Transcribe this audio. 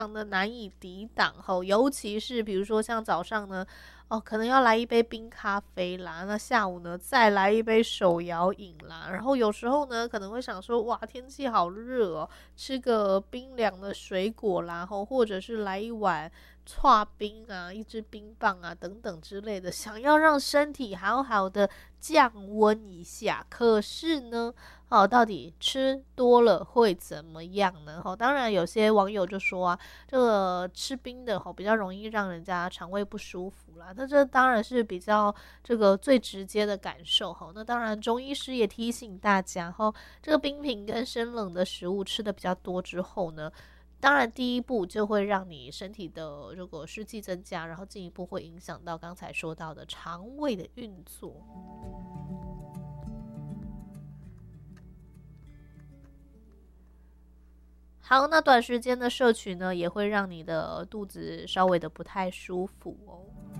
常的难以抵挡吼，尤其是比如说像早上呢，可能要来一杯冰咖啡啦，那下午呢再来一杯手摇饮啦，然后有时候呢可能会想说，哇，天气好热哦，吃个冰凉的水果啦，或者是来一碗剉冰啊，一支冰棒啊等等之类的，想要让身体好好的降温一下。可是呢，到底吃多了会怎么样呢？当然有些网友就说啊，这个吃冰的比较容易让人家肠胃不舒服啦。那这当然是比较这个最直接的感受。那当然中医师也提醒大家，这个冰品跟生冷的食物吃的比较多之后呢，当然第一步就会让你身体的这个湿气增加，然后进一步会影响到刚才说到的肠胃的运作。好，那短时间的摄取呢，也会让你的肚子稍微的不太舒服哦。